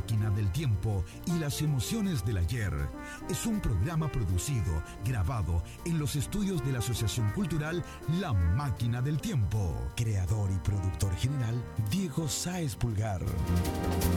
máquina del tiempo y las emociones del ayer. Es un programa producido, grabado en los estudios de la Asociación Cultural La Máquina del Tiempo. Creador y productor general, Diego Sáez Pulgar.